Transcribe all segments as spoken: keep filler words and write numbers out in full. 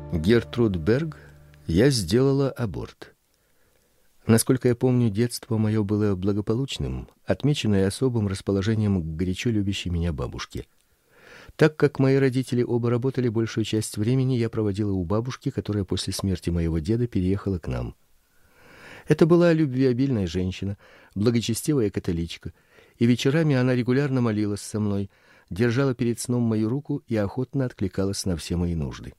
Гертруд Берг, я сделала аборт. Насколько я помню, детство мое было благополучным, отмеченное особым расположением к горячо любящей меня бабушке. Так как мои родители оба работали, большую часть времени я проводила у бабушки, которая после смерти моего деда переехала к нам. Это была любвеобильная женщина, благочестивая католичка, и вечерами она регулярно молилась со мной, держала перед сном мою руку и охотно откликалась на все мои нужды.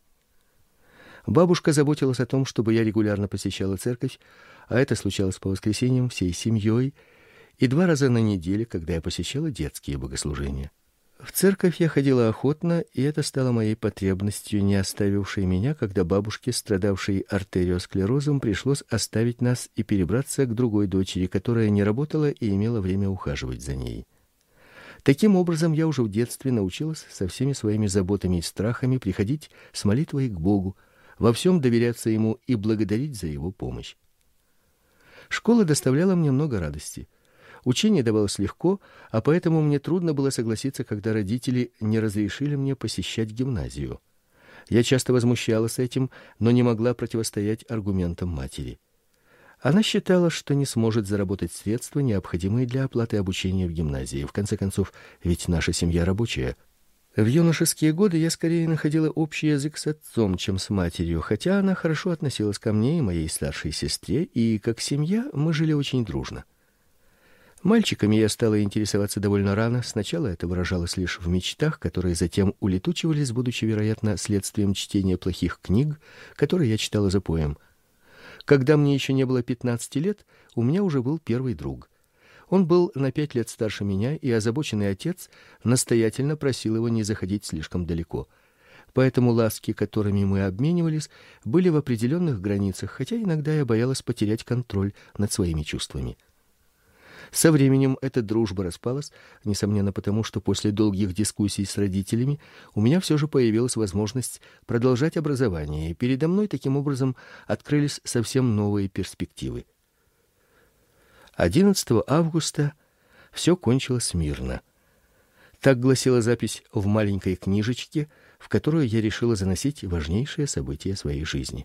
Бабушка заботилась о том, чтобы я регулярно посещала церковь, а это случалось по воскресеньям всей семьей, и два раза на неделю, когда я посещала детские богослужения. В церковь я ходила охотно, и это стало моей потребностью, не оставившей меня, когда бабушке, страдавшей артериосклерозом, пришлось оставить нас и перебраться к другой дочери, которая не работала и имела время ухаживать за ней. Таким образом, я уже в детстве научилась со всеми своими заботами и страхами приходить с молитвой к Богу, во всем доверяться Ему и благодарить за Его помощь. Школа доставляла мне много радости. Учение давалось легко, а поэтому мне трудно было согласиться, когда родители не разрешили мне посещать гимназию. Я часто возмущалась этим, но не могла противостоять аргументам матери. Она считала, что не сможет заработать средства, необходимые для оплаты обучения в гимназии. В конце концов, ведь наша семья рабочая. В юношеские годы я скорее находила общий язык с отцом, чем с матерью, хотя она хорошо относилась ко мне и моей старшей сестре, и как семья мы жили очень дружно. Мальчиками я стала интересоваться довольно рано. Сначала это выражалось лишь в мечтах, которые затем улетучивались, будучи, вероятно, следствием чтения плохих книг, которые я читала запоем. Когда мне еще не было пятнадцати лет, у меня уже был первый друг. Он был на пять лет старше меня, и озабоченный отец настоятельно просил его не заходить слишком далеко. Поэтому ласки, которыми мы обменивались, были в определенных границах, хотя иногда я боялась потерять контроль над своими чувствами. Со временем эта дружба распалась, несомненно потому, что после долгих дискуссий с родителями у меня все же появилась возможность продолжать образование, и передо мной таким образом открылись совсем новые перспективы. одиннадцатого августа все кончилось мирно. Так гласила запись в маленькой книжечке, в которую я решила заносить важнейшие события своей жизни.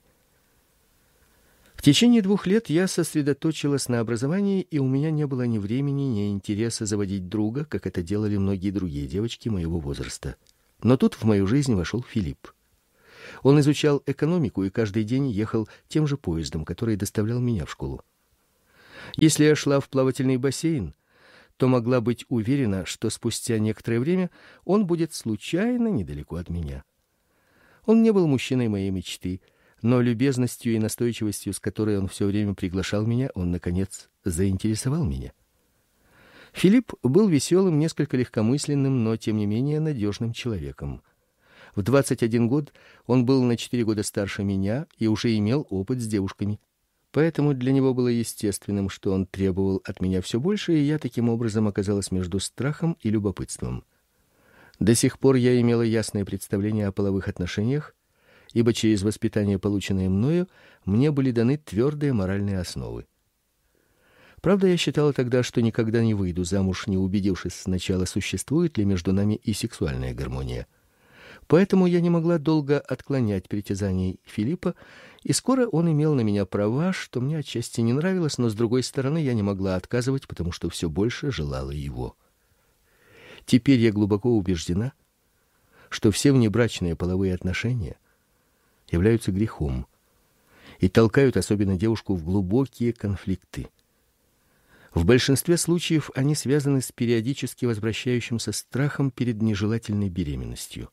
В течение двух лет я сосредоточилась на образовании, и у меня не было ни времени, ни интереса заводить друга, как это делали многие другие девочки моего возраста. Но тут в мою жизнь вошел Филипп. Он изучал экономику и каждый день ехал тем же поездом, который доставлял меня в школу. Если я шла в плавательный бассейн, то могла быть уверена, что спустя некоторое время он будет случайно недалеко от меня. Он не был мужчиной моей мечты, но любезностью и настойчивостью, с которой он все время приглашал меня, он, наконец, заинтересовал меня. Филипп был веселым, несколько легкомысленным, но, тем не менее, надежным человеком. В двадцать один год он был на четыре года старше меня и уже имел опыт с девушками. Поэтому для него было естественным, что он требовал от меня все больше, и я таким образом оказалась между страхом и любопытством. До сих пор я имела ясное представление о половых отношениях, ибо через воспитание, полученное мною, мне были даны твердые моральные основы. Правда, я считала тогда, что никогда не выйду замуж, не убедившись сначала, существует ли между нами и сексуальная гармония. Поэтому я не могла долго отклонять притязаний Филиппа, и скоро он имел на меня права, что мне отчасти не нравилось, но с другой стороны я не могла отказывать, потому что все больше желала его. Теперь я глубоко убеждена, что все внебрачные половые отношения являются грехом и толкают особенно девушку в глубокие конфликты. В большинстве случаев они связаны с периодически возвращающимся страхом перед нежелательной беременностью.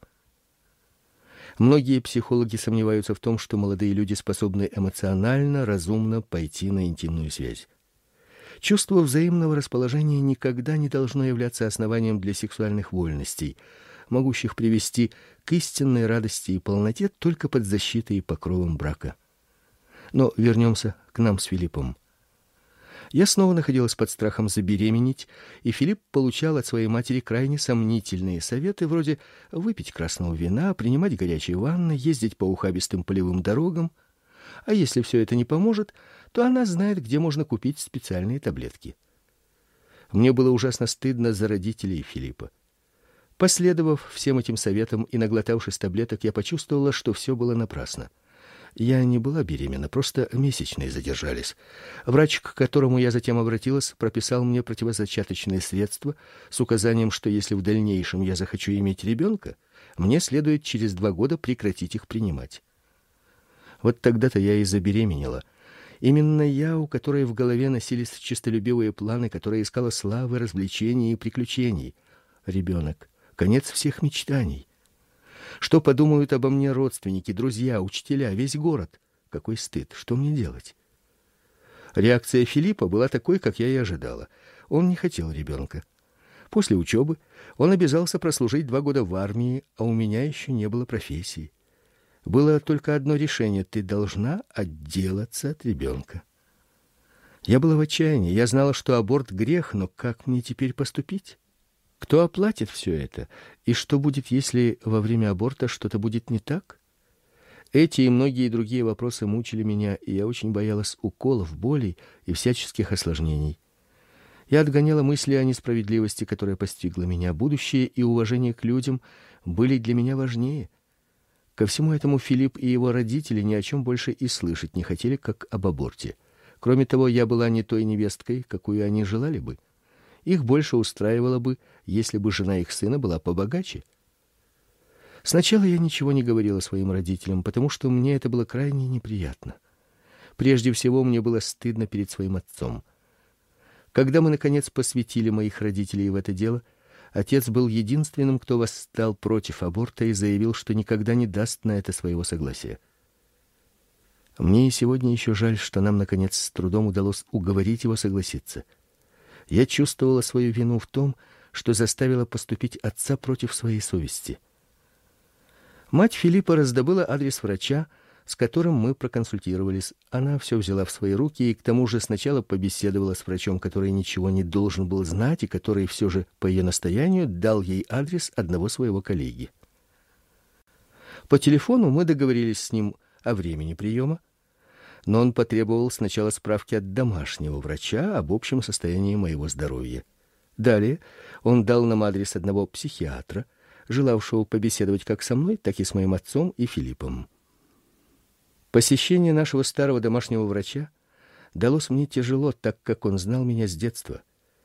Многие психологи сомневаются в том, что молодые люди способны эмоционально, разумно пойти на интимную связь. Чувство взаимного расположения никогда не должно являться основанием для сексуальных вольностей, могущих привести к истинной радости и полноте только под защитой и покровом брака. Но вернемся к нам с Филиппом. Я снова находилась под страхом забеременеть, и Филипп получал от своей матери крайне сомнительные советы, вроде выпить красного вина, принимать горячие ванны, ездить по ухабистым полевым дорогам. А если все это не поможет, то она знает, где можно купить специальные таблетки. Мне было ужасно стыдно за родителей Филиппа. Последовав всем этим советам и наглотавшись таблеток, я почувствовала, что все было напрасно. Я не была беременна, просто месячные задержались. Врач, к которому я затем обратилась, прописал мне противозачаточные средства с указанием, что если в дальнейшем я захочу иметь ребенка, мне следует через два года прекратить их принимать. Вот тогда-то я и забеременела. Именно я, у которой в голове носились честолюбивые планы, которая искала славы, развлечений и приключений. Ребенок — конец всех мечтаний. Что подумают обо мне родственники, друзья, учителя, весь город? Какой стыд! Что мне делать? Реакция Филиппа была такой, как я и ожидала. Он не хотел ребенка. После учебы он обязался прослужить два года в армии, а у меня еще не было профессии. Было только одно решение: ты должна отделаться от ребенка. Я была в отчаянии. Я знала, что аборт грех, но как мне теперь поступить? Кто оплатит все это? И что будет, если во время аборта что-то будет не так? Эти и многие другие вопросы мучили меня, и я очень боялась уколов, болей и всяческих осложнений. Я отгоняла мысли о несправедливости, которая постигла меня. Будущее и уважение к людям были для меня важнее. Ко всему этому Филипп и его родители ни о чем больше и слышать не хотели, как об аборте. Кроме того, я была не той невесткой, какую они желали бы. Их больше устраивало бы, если бы жена их сына была побогаче. Сначала я ничего не говорила своим родителям, потому что мне это было крайне неприятно. Прежде всего, мне было стыдно перед своим отцом. Когда мы наконец посвятили моих родителей в это дело, отец был единственным, кто восстал против аборта и заявил, что никогда не даст на это своего согласия. Мне и сегодня еще жаль, что нам наконец с трудом удалось уговорить его согласиться. Я чувствовала свою вину в том, что заставила поступить отца против своей совести. Мать Филиппа раздобыла адрес врача, с которым мы проконсультировались. Она все взяла в свои руки и к тому же сначала побеседовала с врачом, который ничего не должен был знать и который все же по ее настоянию дал ей адрес одного своего коллеги. По телефону мы договорились с ним о времени приема, но он потребовал сначала справки от домашнего врача об общем состоянии моего здоровья. Далее он дал нам адрес одного психиатра, желавшего побеседовать как со мной, так и с моим отцом и Филиппом. Посещение нашего старого домашнего врача далось мне тяжело, так как он знал меня с детства.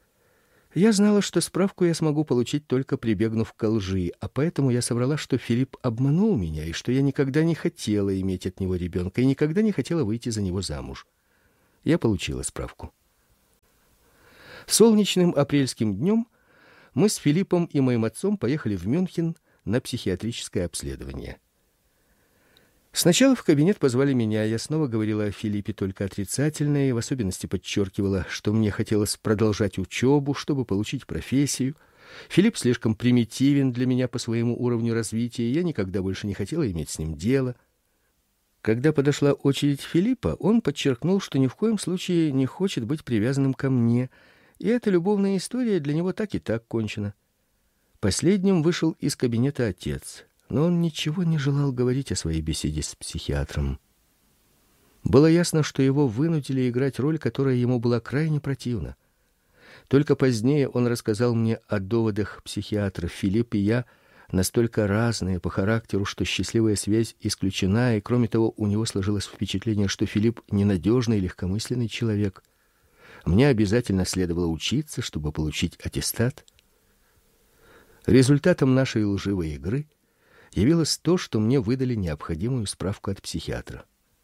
Я знала, что справку я смогу получить, только прибегнув к лжи, а поэтому я соврала, что Филипп обманул меня и что я никогда не хотела иметь от него ребенка и никогда не хотела выйти за него замуж. Я получила справку. Солнечным апрельским днем мы с Филиппом и моим отцом поехали в Мюнхен на психиатрическое обследование. Сначала в кабинет позвали меня. Я снова говорила о Филиппе только отрицательно и в особенности подчеркивала, что мне хотелось продолжать учебу, чтобы получить профессию. Филипп слишком примитивен для меня по своему уровню развития, и я никогда больше не хотела иметь с ним дело. Когда подошла очередь Филиппа, он подчеркнул, что ни в коем случае не хочет быть привязанным ко мне, и эта любовная история для него так и так кончена. Последним вышел из кабинета отец. Но он ничего не желал говорить о своей беседе с психиатром. Было ясно, что его вынудили играть роль, которая ему была крайне противна. Только позднее он рассказал мне о доводах психиатра. Филипп и я настолько разные по характеру, что счастливая связь исключена, и кроме того, у него сложилось впечатление, что Филипп ненадежный и легкомысленный человек. Мне обязательно следовало учиться, чтобы получить аттестат. Результатом нашей лживой игры явилось то, что мне выдали необходимую справку от психиатра.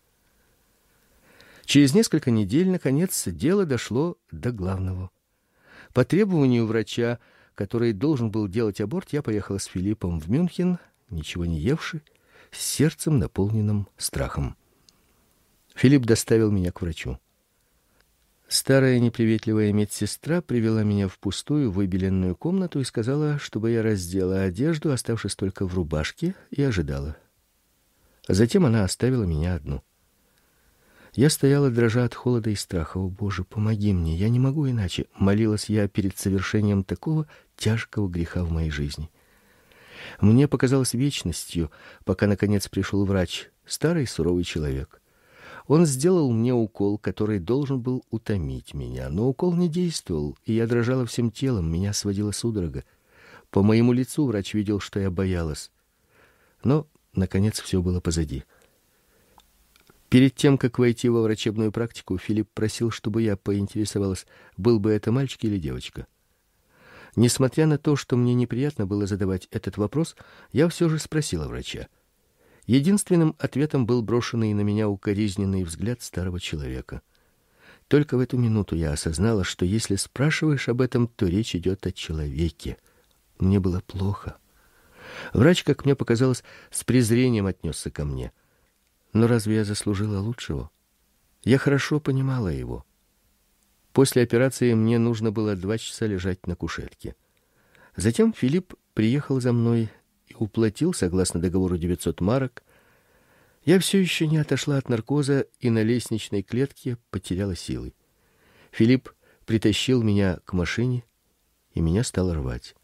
Через несколько недель, наконец, дело дошло до главного. По требованию врача, который должен был делать аборт, я поехала с Филиппом в Мюнхен, ничего не евши, с сердцем, наполненным страхом. Филипп доставил меня к врачу. Старая неприветливая медсестра привела меня в пустую выбеленную комнату и сказала, чтобы я раздела одежду, оставшись только в рубашке, и ожидала. Затем она оставила меня одну. Я стояла, дрожа от холода и страха. «О, Боже, помоги мне, я не могу иначе», — молилась я перед совершением такого тяжкого греха в моей жизни. Мне показалось вечностью, пока наконец пришел врач, старый суровый человек. Он сделал мне укол, который должен был утомить меня, но укол не действовал, и я дрожала всем телом, меня сводила судорога. По моему лицу врач видел, что я боялась. Но наконец все было позади. Перед тем, как войти во врачебную практику, Филипп просил, чтобы я поинтересовалась, был бы это мальчик или девочка. Несмотря на то, что мне неприятно было задавать этот вопрос, я все же спросила врача. Единственным ответом был брошенный на меня укоризненный взгляд старого человека. Только в эту минуту я осознала, что если спрашиваешь об этом, то речь идет о человеке. Мне было плохо. Врач, как мне показалось, с презрением отнесся ко мне. Но разве я заслужила лучшего? Я хорошо понимала его. После операции мне нужно было два часа лежать на кушетке. Затем Филипп приехал за мной и уплатил, согласно договору, девятьсот марок. Я все еще не отошла от наркоза и на лестничной клетке потеряла силы. Филипп притащил меня к машине, и меня стало рвать.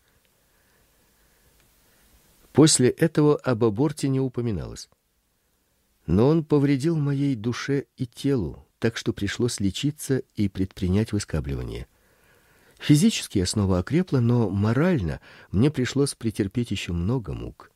После этого об аборте не упоминалось. Но он повредил моей душе и телу, так что пришлось лечиться и предпринять выскабливание. Физически я снова окрепла, но морально мне пришлось претерпеть еще много мук.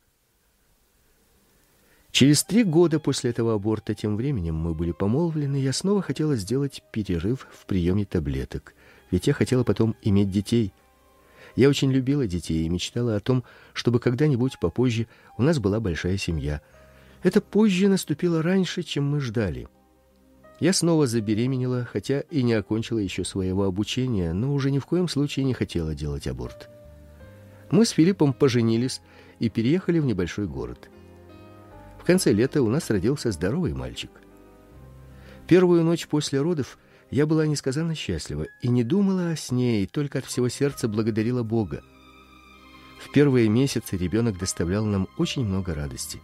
Через три года после этого аборта, тем временем мы были помолвлены, я снова хотела сделать перерыв в приеме таблеток, ведь я хотела потом иметь детей. Я очень любила детей и мечтала о том, чтобы когда-нибудь попозже у нас была большая семья. Это позже наступило раньше, чем мы ждали. Я снова забеременела, хотя и не окончила еще своего обучения, но уже ни в коем случае не хотела делать аборт. Мы с Филиппом поженились и переехали в небольшой город. В конце лета у нас родился здоровый мальчик. Первую ночь после родов я была несказанно счастлива и не думала о сне, и только от всего сердца благодарила Бога. В первые месяцы ребенок доставлял нам очень много радости.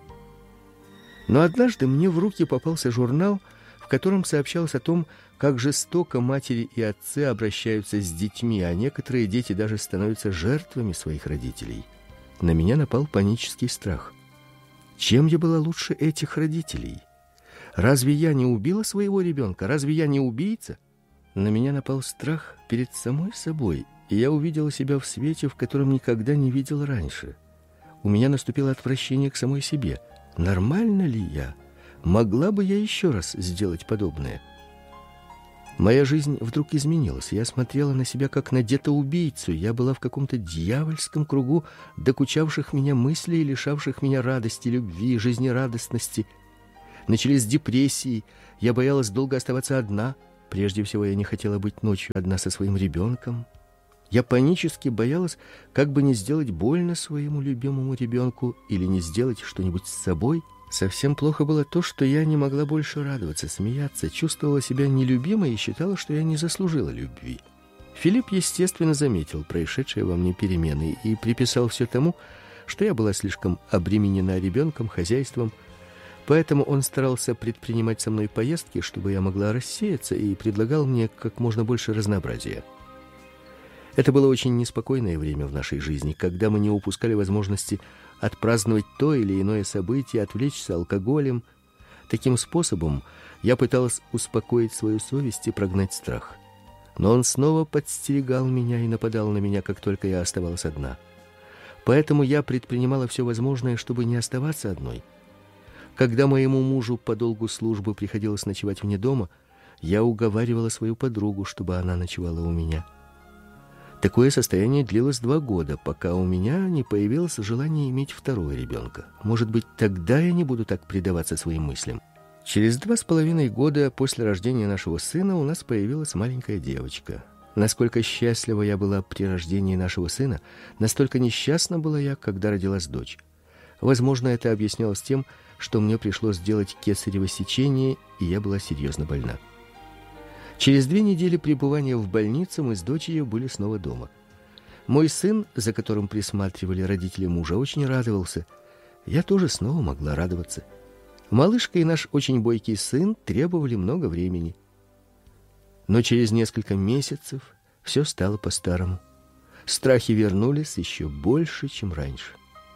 Но однажды мне в руки попался журнал, в котором сообщалось о том, как жестоко матери и отцы обращаются с детьми, а некоторые дети даже становятся жертвами своих родителей. На меня напал панический страх. Чем я была лучше этих родителей? Разве я не убила своего ребенка? Разве я не убийца? На меня напал страх перед самой собой, и я увидела себя в свете, в котором никогда не видела раньше. У меня наступило отвращение к самой себе. Нормально ли я? Могла бы я еще раз сделать подобное? Моя жизнь вдруг изменилась. Я смотрела на себя как на детоубийцу. Я была в каком-то дьявольском кругу докучавших меня мыслей и лишавших меня радости, любви, жизнерадостности. Начались депрессии. Я боялась долго оставаться одна. Прежде всего, я не хотела быть ночью одна со своим ребенком. Я панически боялась, как бы не сделать больно своему любимому ребенку или не сделать что-нибудь с собой. Совсем плохо было то, что я не могла больше радоваться, смеяться, чувствовала себя нелюбимой и считала, что я не заслужила любви. Филипп, естественно, заметил происшедшие во мне перемены и приписал все тому, что я была слишком обременена ребенком, хозяйством. Поэтому он старался предпринимать со мной поездки, чтобы я могла рассеяться, и предлагал мне как можно больше разнообразия. Это было очень неспокойное время в нашей жизни, когда мы не упускали возможности отпраздновать то или иное событие, отвлечься алкоголем. Таким способом я пыталась успокоить свою совесть и прогнать страх. Но он снова подстерегал меня и нападал на меня, как только я оставалась одна. Поэтому я предпринимала все возможное, чтобы не оставаться одной. Когда моему мужу по долгу службы приходилось ночевать вне дома, я уговаривала свою подругу, чтобы она ночевала у меня. Такое состояние длилось два года, пока у меня не появилось желание иметь второго ребенка. Может быть, тогда я не буду так предаваться своим мыслям. Через два с половиной года после рождения нашего сына у нас появилась маленькая девочка. Насколько счастлива я была при рождении нашего сына, настолько несчастна была я, когда родилась дочь. Возможно, это объяснялось тем, что мне пришлось сделать кесарево сечение, и я была серьезно больна. Через две недели пребывания в больнице мы с дочерью были снова дома. Мой сын, за которым присматривали родители мужа, очень радовался. Я тоже снова могла радоваться. Малышка и наш очень бойкий сын требовали много времени. Но через несколько месяцев все стало по-старому. Страхи вернулись еще больше, чем раньше.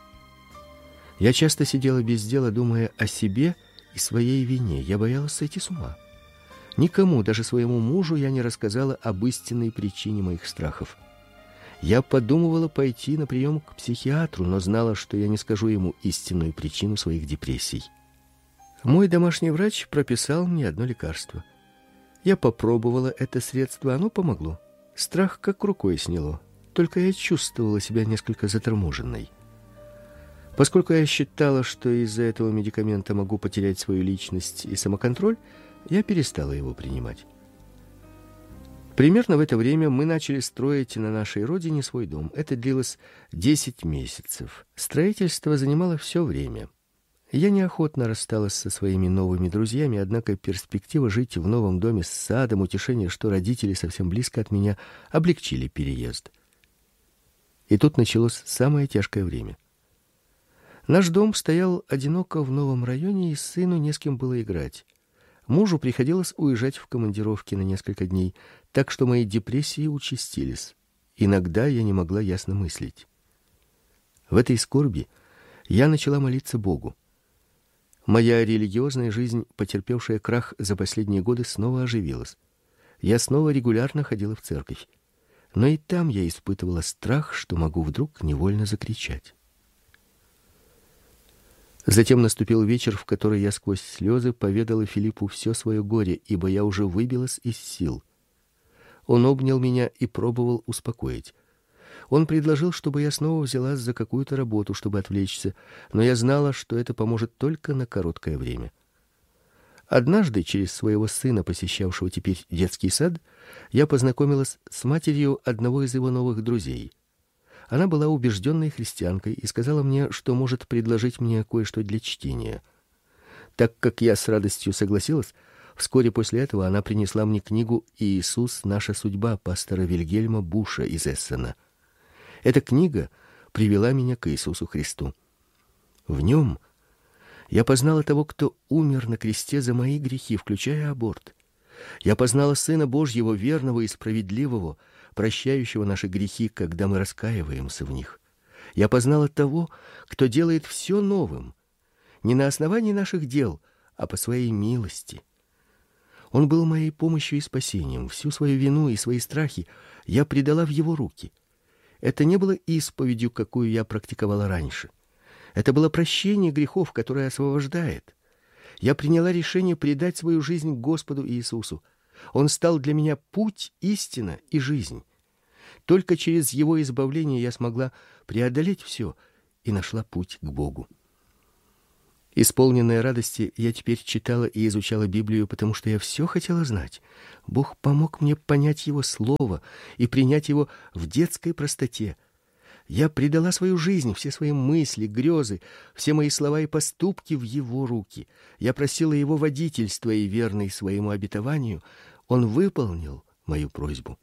Я часто сидела без дела, думая о себе и своей вине. Я боялась сойти с ума. Никому, даже своему мужу, я не рассказала об истинной причине моих страхов. Я подумывала пойти на прием к психиатру, но знала, что я не скажу ему истинную причину своих депрессий. Мой домашний врач прописал мне одно лекарство. Я попробовала это средство, оно помогло. Страх как рукой сняло. Только я чувствовала себя несколько заторможенной. Поскольку я считала, что из-за этого медикамента могу потерять свою личность и самоконтроль, я перестала его принимать. Примерно в это время мы начали строить на нашей родине свой дом. Это длилось десять месяцев. Строительство занимало все время. Я неохотно рассталась со своими новыми друзьями, однако перспектива жить в новом доме с садом, утешение, что родители совсем близко от меня, облегчили переезд. И тут началось самое тяжкое время. Наш дом стоял одиноко в новом районе, и сыну не с кем было играть. Мужу приходилось уезжать в командировки на несколько дней, так что мои депрессии участились. Иногда я не могла ясно мыслить. В этой скорби я начала молиться Богу. Моя религиозная жизнь, потерпевшая крах за последние годы, снова оживилась. Я снова регулярно ходила в церковь. Но и там я испытывала страх, что могу вдруг невольно закричать. Затем наступил вечер, в который я сквозь слезы поведала Филиппу все свое горе, ибо я уже выбилась из сил. Он обнял меня и пробовал успокоить. Он предложил, чтобы я снова взялась за какую-то работу, чтобы отвлечься, но я знала, что это поможет только на короткое время. Однажды, через своего сына, посещавшего теперь детский сад, я познакомилась с матерью одного из его новых друзей. Она была убежденной христианкой и сказала мне, что может предложить мне кое-что для чтения. Так как я с радостью согласилась, вскоре после этого она принесла мне книгу «Иисус. Наша судьба» пастора Вильгельма Буша из Эссена. Эта книга привела меня к Иисусу Христу. В нем я познала того, кто умер на кресте за мои грехи, включая аборт. Я познала Сына Божьего, верного и справедливого, прощающего наши грехи, когда мы раскаиваемся в них. Я познала того, кто делает все новым, не на основании наших дел, а по своей милости. Он был моей помощью и спасением. Всю свою вину и свои страхи я предала в его руки. Это не было исповедью, какую я практиковала раньше. Это было прощение грехов, которое освобождает. Я приняла решение предать свою жизнь Господу Иисусу. Он стал для меня путь, истина и жизнь. Только через его избавление я смогла преодолеть все и нашла путь к Богу. Исполненная радости, я теперь читала и изучала Библию, потому что я все хотела знать. Бог помог мне понять его слово и принять его в детской простоте. Я предала свою жизнь, все свои мысли, грезы, все мои слова и поступки в его руки. Я просила его водительства, и верный своему обетованию, он выполнил мою просьбу.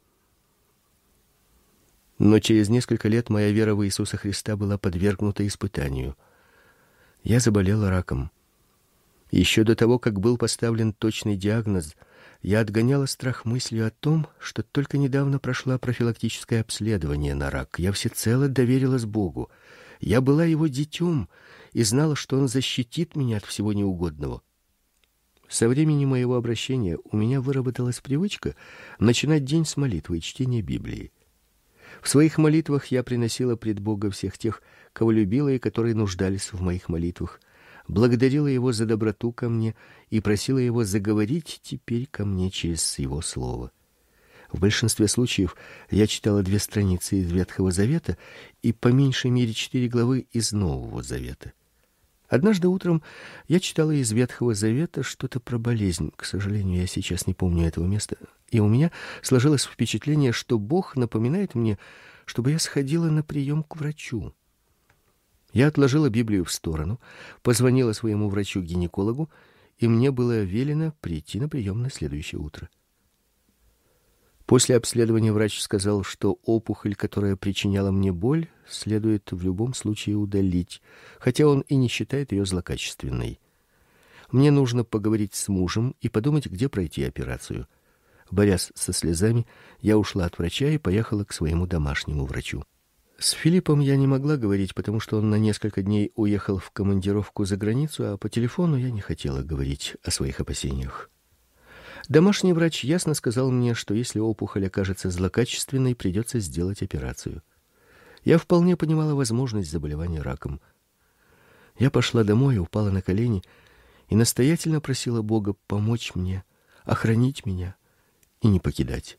Но через несколько лет моя вера в Иисуса Христа была подвергнута испытанию. Я заболела раком. Еще до того, как был поставлен точный диагноз, я отгоняла страх мыслью о том, что только недавно прошла профилактическое обследование на рак. Я всецело доверилась Богу. Я была его дитем и знала, что он защитит меня от всего неугодного. Со времени моего обращения у меня выработалась привычка начинать день с молитвы и чтения Библии. В своих молитвах я приносила пред Бога всех тех, кого любила и которые нуждались в моих молитвах, благодарила его за доброту ко мне и просила его заговорить теперь ко мне через его слово. В большинстве случаев я читала две страницы из Ветхого Завета и по меньшей мере четыре главы из Нового Завета. Однажды утром я читала из Ветхого Завета что-то про болезнь. К сожалению, я сейчас не помню этого места. И у меня сложилось впечатление, что Бог напоминает мне, чтобы я сходила на прием к врачу. Я отложила Библию в сторону, позвонила своему врачу-гинекологу, и мне было велено прийти на прием на следующее утро. После обследования врач сказал, что опухоль, которая причиняла мне боль, следует в любом случае удалить, хотя он и не считает ее злокачественной. Мне нужно поговорить с мужем и подумать, где пройти операцию. Борясь со слезами, я ушла от врача и поехала к своему домашнему врачу. С Филиппом я не могла говорить, потому что он на несколько дней уехал в командировку за границу, а по телефону я не хотела говорить о своих опасениях. Домашний врач ясно сказал мне, что если опухоль окажется злокачественной, придется сделать операцию. Я вполне понимала возможность заболевания раком. Я пошла домой, упала на колени и настоятельно просила Бога помочь мне, охранить меня и не покидать.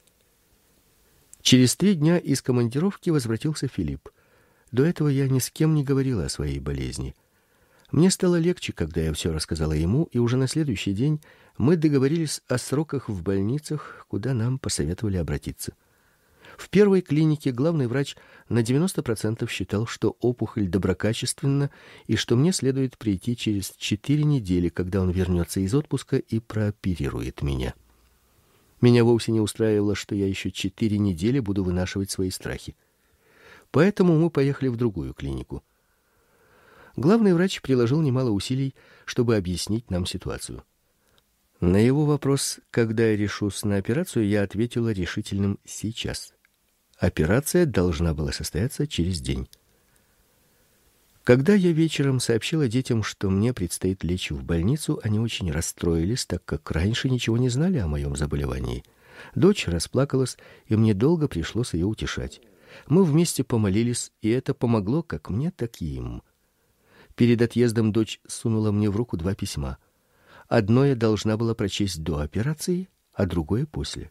Через три дня из командировки возвратился Филипп. До этого я ни с кем не говорила о своей болезни. Мне стало легче, когда я все рассказала ему, и уже на следующий день мы договорились о сроках в больницах, куда нам посоветовали обратиться. В первой клинике главный врач на девяносто процентов считал, что опухоль доброкачественна и что мне следует прийти через четыре недели, когда он вернется из отпуска и прооперирует меня. Меня вовсе не устраивало, что я еще четыре недели буду вынашивать свои страхи. Поэтому мы поехали в другую клинику. Главный врач приложил немало усилий, чтобы объяснить нам ситуацию. На его вопрос, когда я решусь на операцию, я ответила решительным «сейчас». Операция должна была состояться через день. Когда я вечером сообщила детям, что мне предстоит лечь в больницу, они очень расстроились, так как раньше ничего не знали о моем заболевании. Дочь расплакалась, и мне долго пришлось ее утешать. Мы вместе помолились, и это помогло как мне, так и им. Перед отъездом дочь сунула мне в руку два письма. Одно я должна была прочесть до операции, а другое после.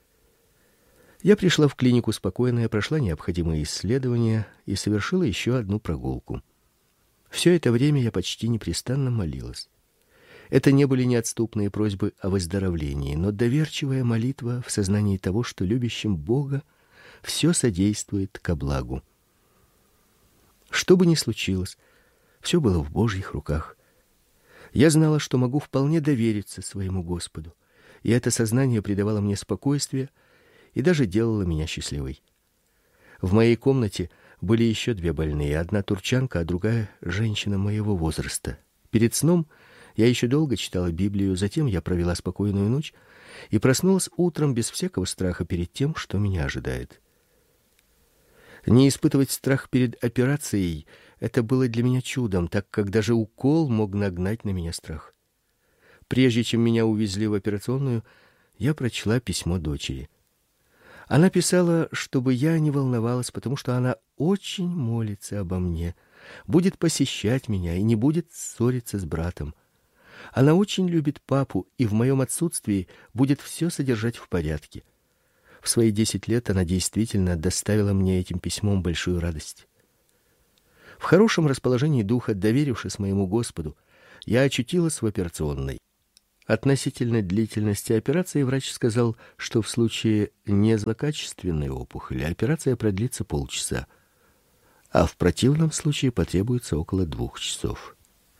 Я пришла в клинику спокойная, прошла необходимые исследования и совершила еще одну прогулку. Все это время я почти непрестанно молилась. Это не были неотступные просьбы о выздоровлении, но доверчивая молитва в сознании того, что любящим Бога все содействует ко благу. Что бы ни случилось, все было в Божьих руках. Я знала, что могу вполне довериться своему Господу, и это сознание придавало мне спокойствие и даже делало меня счастливой. В моей комнате были еще две больные, одна турчанка, а другая женщина моего возраста. Перед сном я еще долго читала Библию, затем я провела спокойную ночь и проснулась утром без всякого страха перед тем, что меня ожидает. Не испытывать страх перед операцией — это было для меня чудом, так как даже укол мог нагнать на меня страх. Прежде чем меня увезли в операционную, я прочла письмо дочери. Она писала, чтобы я не волновалась, потому что она очень молится обо мне, будет посещать меня и не будет ссориться с братом. Она очень любит папу и в моем отсутствии будет все содержать в порядке. В свои десять лет она действительно доставила мне этим письмом большую радость. В хорошем расположении духа, доверившись моему Господу, я очутилась в операционной. Относительно длительности операции врач сказал, что в случае незлокачественной опухоли операция продлится полчаса, а в противном случае потребуется около двух часов.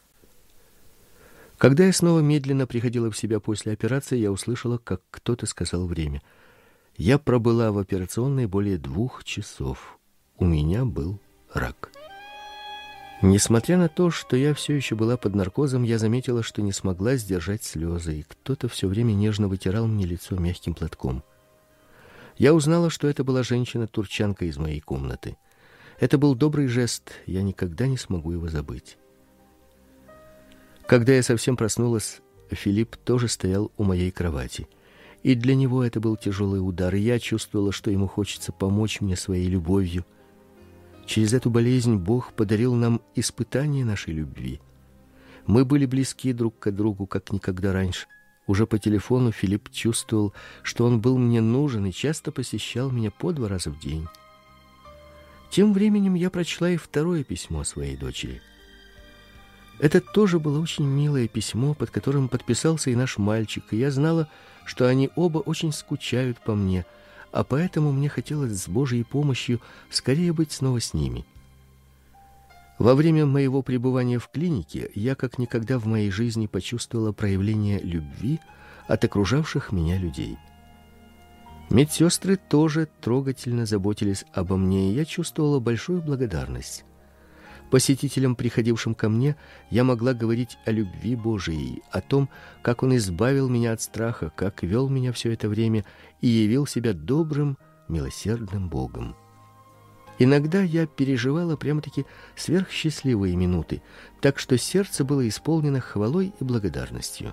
Когда я снова медленно приходила в себя после операции, я услышала, как кто-то сказал время. Я пробыла в операционной более двух часов. У меня был рак. Несмотря на то, что я все еще была под наркозом, я заметила, что не смогла сдержать слезы, и кто-то все время нежно вытирал мне лицо мягким платком. Я узнала, что это была женщина-турчанка из моей комнаты. Это был добрый жест, я никогда не смогу его забыть. Когда я совсем проснулась, Филипп тоже стоял у моей кровати. И для него это был тяжелый удар, и я чувствовала, что ему хочется помочь мне своей любовью. Через эту болезнь Бог подарил нам испытание нашей любви. Мы были близки друг к другу, как никогда раньше. Уже по телефону Филипп чувствовал, что он был мне нужен и часто посещал меня по два раза в день. Тем временем я прочла и второе письмо своей дочери. Это тоже было очень милое письмо, под которым подписался и наш мальчик, и я знала, что они оба очень скучают по мне, а поэтому мне хотелось с Божьей помощью скорее быть снова с ними. Во время моего пребывания в клинике я как никогда в моей жизни почувствовала проявление любви от окружавших меня людей. Медсестры тоже трогательно заботились обо мне, и я чувствовала большую благодарность. Посетителям, приходившим ко мне, я могла говорить о любви Божией, о том, как Он избавил меня от страха, как вел меня все это время и явил себя добрым, милосердным Богом. Иногда я переживала прямо-таки сверхсчастливые минуты, так что сердце было исполнено хвалой и благодарностью.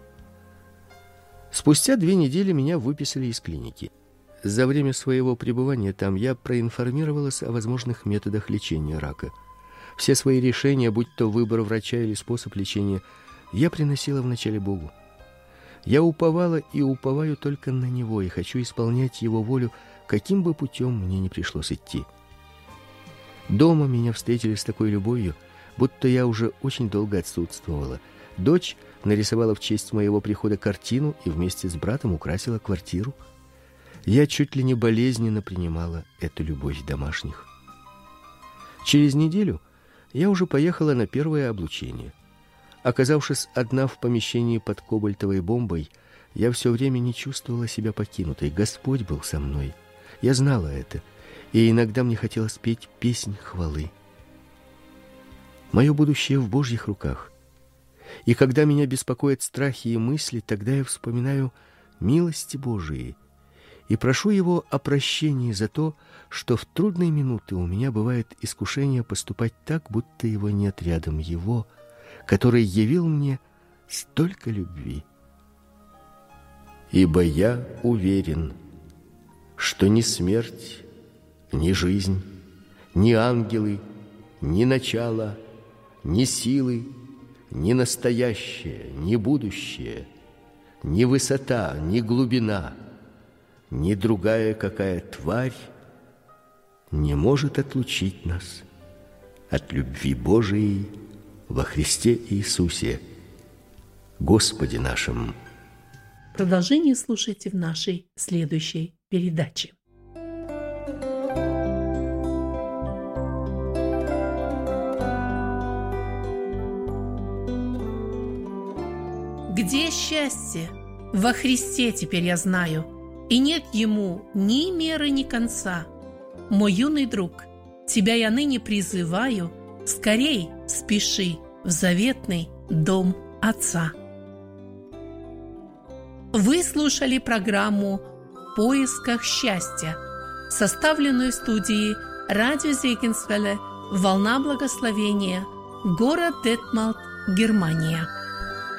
Спустя две недели меня выписали из клиники. За время своего пребывания там я проинформировалась о возможных методах лечения рака. Все свои решения, будь то выбор врача или способ лечения, я приносила вначале Богу. Я уповала и уповаю только на Него, и хочу исполнять Его волю, каким бы путем мне ни пришлось идти. Дома меня встретили с такой любовью, будто я уже очень долго отсутствовала. Дочь нарисовала в честь моего прихода картину и вместе с братом украсила квартиру. Я чуть ли не болезненно принимала эту любовь домашних. Через неделю я уже поехала на первое облучение. Оказавшись одна в помещении под кобальтовой бомбой, я все время не чувствовала себя покинутой. Господь был со мной. Я знала это, и иногда мне хотелось петь песнь хвалы. Мое будущее в Божьих руках. И когда меня беспокоят страхи и мысли, тогда я вспоминаю милости Божии и прошу Его о прощении за то, что в трудные минуты у меня бывает искушение поступать так, будто Его нет рядом, Его, который явил мне столько любви. Ибо я уверен, что ни смерть, ни жизнь, ни ангелы, ни начало, ни силы, ни настоящее, ни будущее, ни высота, ни глубина, ни другая какая тварь не может отлучить нас от любви Божией во Христе Иисусе, Господе нашим. Продолжение слушайте в нашей следующей передаче. Где счастье? Во Христе теперь я знаю, и нет ему ни меры, ни конца. Мой юный друг, тебя я ныне призываю, скорей спеши в заветный дом Отца. Вы слушали программу «В поисках счастья», составленную студией радио Зегенсвелле, «Волна благословения», город Детмалт, Германия.